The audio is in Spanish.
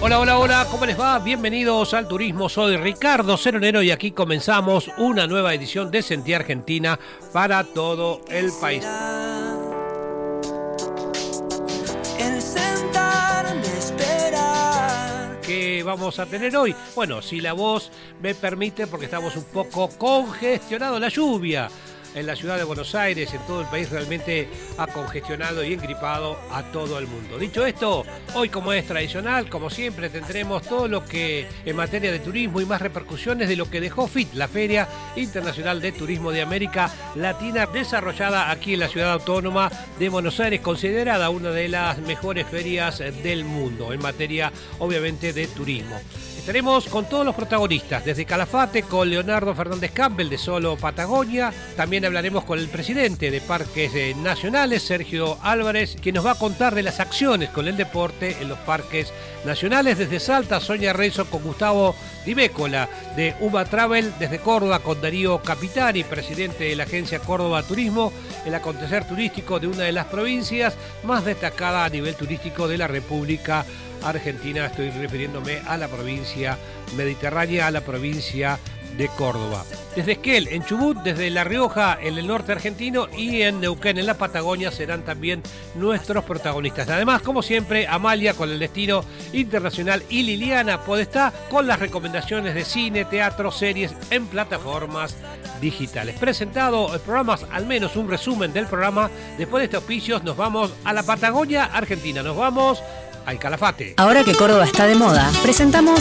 Hola, hola, hola, ¿cómo les va? Bienvenidos al Turismo, soy Ricardo Ceronero y aquí comenzamos una nueva edición de Sentí Argentina para todo el país. ¿Qué vamos a tener hoy? Bueno, si la voz me permite, porque estamos un poco congestionados, la lluvia en la ciudad de Buenos Aires, en todo el país, realmente ha congestionado y engripado a todo el mundo. Dicho esto, hoy, como es tradicional, como siempre, tendremos todo lo que en materia de turismo y más repercusiones de lo que dejó FIT, la Feria Internacional de Turismo de América Latina, desarrollada aquí en la ciudad autónoma de Buenos Aires, considerada una de las mejores ferias del mundo en materia, obviamente, de turismo. Estaremos con todos los protagonistas, desde Calafate con Leonardo Fernández Campbell de Solo Patagonia. También hablaremos con el presidente de Parques Nacionales, Sergio Álvarez, quien nos va a contar de las acciones con el deporte en los parques nacionales. Desde Salta, Sonia Rezo con Gustavo Di Bécola de UBA Travel. Desde Córdoba con Darío Capitani, presidente de la agencia Córdoba Turismo, el acontecer turístico de una de las provincias más destacada a nivel turístico de la República Argentina. Estoy refiriéndome a la provincia mediterránea, a la provincia de Córdoba. Desde Esquel, en Chubut, desde La Rioja, en el norte argentino, y en Neuquén, en la Patagonia, serán también nuestros protagonistas. Además, como siempre, Amalia con el destino internacional y Liliana Podestá con las recomendaciones de cine, teatro, series en plataformas digitales. Presentado el programa, al menos un resumen del programa. Después de estos auspicios nos vamos a la Patagonia Argentina. Nos vamos al Calafate. Ahora que Córdoba está de moda, presentamos